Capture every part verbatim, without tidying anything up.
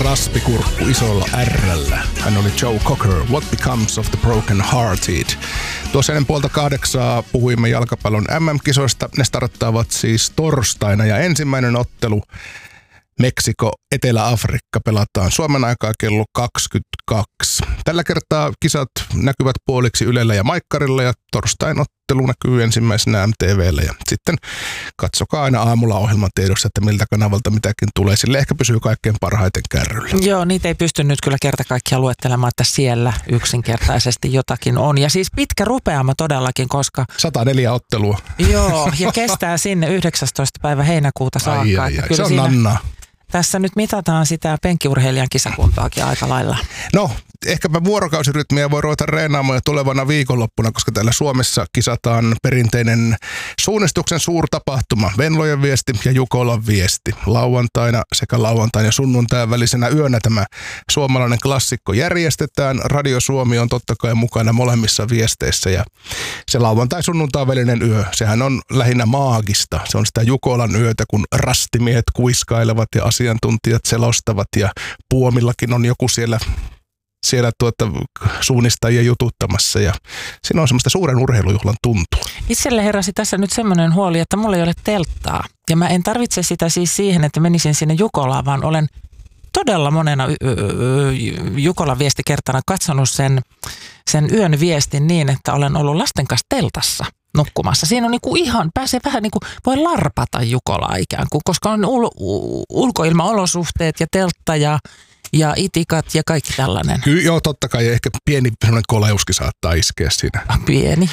Raspikurkku isolla R:llä. Hän oli Joe Cocker, What Becomes of the Broken Hearted. Tuossa ennen puolta kahdeksaa puhuimme jalkapallon M M-kisoista. Ne starttaavat siis torstaina ja ensimmäinen ottelu Meksiko, Etelä-Afrikka pelataan Suomen aikaa kello kaksikymmentäkaksi. Tällä kertaa kisat näkyvät puoliksi Ylellä ja Maikkarilla ja torstain ottelu näkyy ensimmäisenä M T V:llä. Ja sitten katsokaa aina aamulla ohjelman tiedossa, että miltä kanavalta mitäkin tulee. Sille ehkä pysyy kaikkein parhaiten kärryllä. Joo, niitä ei pysty nyt kyllä kerta kaikkiaan luettelemaan, että siellä yksinkertaisesti jotakin on. Ja siis pitkä rupeama todellakin, koska... sata neljä ottelua. Joo, ja kestää sinne yhdeksästoista päivä heinäkuuta saakka. Ai, ai, ai. Kyllä se on siinä... nannaa. Tässä nyt mitataan sitä penkkiurheilijan kisakuntoakin aika lailla. No, ehkäpä vuorokausirytmiä voi ruveta reenaamaan jo tulevana viikonloppuna, koska täällä Suomessa kisataan perinteinen suunnistuksen suurtapahtuma. Venlojen viesti ja Jukolan viesti. Lauantaina sekä lauantain ja sunnuntain välisenä yönä tämä suomalainen klassikko järjestetään. Radio Suomi on totta kai mukana molemmissa viesteissä ja se lauantai-sunnuntain välinen yö, sehän on lähinnä maagista. Se on sitä Jukolan yötä, kun rastimiehet kuiskailevat ja asiantuntijat selostavat ja Puomillakin on joku siellä, siellä tuota, suunnistajia jututtamassa ja siinä on semmoista suuren urheilujuhlan tuntua. Itselle heräsi tässä nyt semmoinen huoli, että mulla ei ole telttaa ja mä en tarvitse sitä siis siihen, että menisin sinne Jukolaan, vaan olen todella monena y- y- Jukolan viestikertana katsonut sen, sen yön viestin niin, että olen ollut lasten kanssa teltassa nukkumassa. Siinä on niinku ihan, pääsee vähän niin kuin, voi larpata Jukolaa ikään kuin, koska on ul- ulkoilmaolosuhteet ja teltta ja, ja itikat ja kaikki tällainen. Kyllä, joo, totta kai. Ehkä pieni koleuskin saattaa iskeä siinä. Pieni.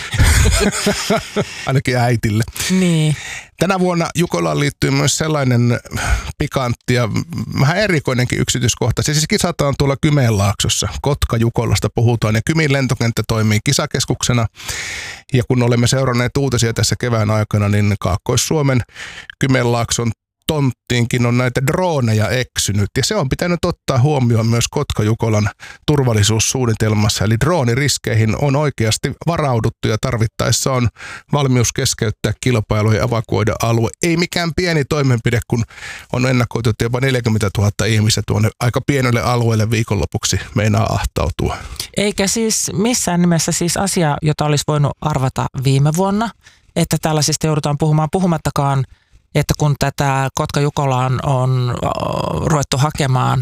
Ainakin äitille. Niin. Tänä vuonna Jukolaan liittyy myös sellainen pikantti ja vähän erikoinenkin yksityiskohta. Se siis kisataan tuolla Kymenlaaksossa. Kotka-Jukolasta puhutaan ja Kymin lentokenttä toimii kisakeskuksena. Ja kun olemme seuranneet uutisia tässä kevään aikana, niin Kaakkois-Suomen Kymenlaakson tonttiinkin on näitä drooneja eksynyt ja se on pitänyt ottaa huomioon myös Kotka-Jukolan turvallisuussuunnitelmassa. Eli drooniriskeihin on oikeasti varauduttu ja tarvittaessa on valmius keskeyttää kilpailu ja evakuoida alue. Ei mikään pieni toimenpide, kun on ennakoitu, että jopa neljäkymmentätuhatta ihmistä tuonne aika pienelle alueelle viikonlopuksi meinaa ahtautua. Eikä siis missään nimessä siis asia, jota olisi voinut arvata viime vuonna, että tällaisista joudutaan puhumaan puhumattakaan, että kun tätä Kotka-Jukolaan on ruvettu hakemaan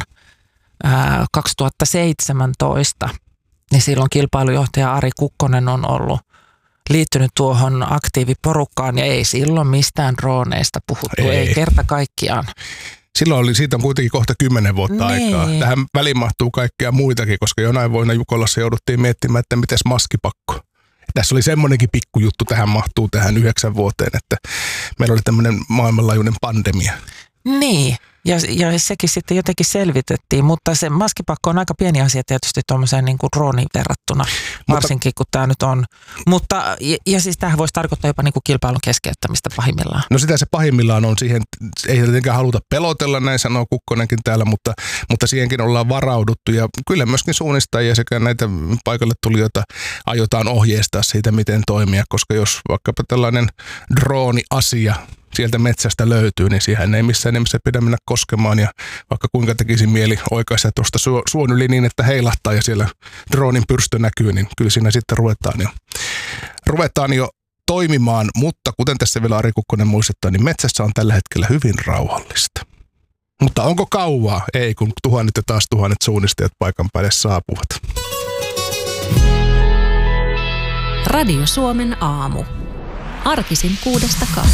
ää, kaksituhattaseitsemäntoista, niin silloin kilpailujohtaja Ari Kukkonen on ollut liittynyt tuohon aktiiviporukkaan ja ei silloin mistään drooneista puhuttu, ei, ei kerta kaikkiaan. Silloin oli, siitä on kuitenkin kohta kymmenen vuotta niin. aikaa. Tähän väliin mahtuu kaikkea muitakin, koska jonain vuonna Jukolassa jouduttiin miettimään, että mites maskipakko. Tässä oli semmoinenkin pikkujuttu, tähän mahtuu tähän yhdeksän vuoteen, että meillä oli tämmöinen maailmanlaajuinen pandemia. Niin, ja, ja sekin sitten jotenkin selvitettiin, mutta se maskipakko on aika pieni asia tietysti tuommoiseen niin kuin drooniin verrattuna, varsinkin kun tämä nyt on. Mutta, ja, ja siis tämähän voisi tarkoittaa jopa niin kuin kilpailun keskeyttämistä pahimmillaan. No sitä se pahimmillaan on siihen, ei tietenkään haluta pelotella, näin sanoo Kukkonenkin täällä, mutta, mutta siihenkin ollaan varauduttu ja kyllä myöskin suunnistajia sekä näitä paikalle tulijoita aiotaan ohjeistaa siitä, miten toimia, koska jos vaikkapa tällainen drooni-asia sieltä metsästä löytyy, niin siihen ei missään nimessä pidä mennä koskemaan ja vaikka kuinka tekisi mieli oikaista tuosta suon yli niin, että heilahtaa ja siellä droonin pyrstö näkyy, niin kyllä siinä sitten ruvetaan jo, ruvetaan jo toimimaan, mutta kuten tässä vielä Ari Kukkonen muistuttaa, niin metsässä on tällä hetkellä hyvin rauhallista. Mutta onko kauaa? Ei, kun tuhannet ja taas tuhannet suunnistajat paikan päälle saapuvat. Radio Suomen aamu. Arkisin kuudesta kahteen.